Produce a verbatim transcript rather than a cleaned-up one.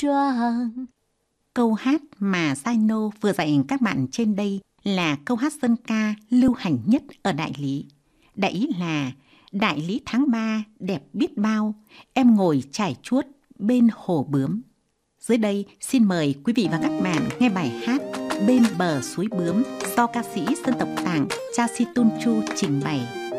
转。 Câu hát mà Sino vừa dạy các bạn trên đây là câu hát dân ca lưu hành nhất ở Đại Lý. Đại ý là: đại lý tháng ba đẹp biết bao, em ngồi trải chuốt bên hồ bướm. Dưới đây xin mời quý vị và các bạn nghe bài hát Bên bờ suối bướm do ca sĩ dân tộc Tạng Cha Si Tôn Chu trình bày.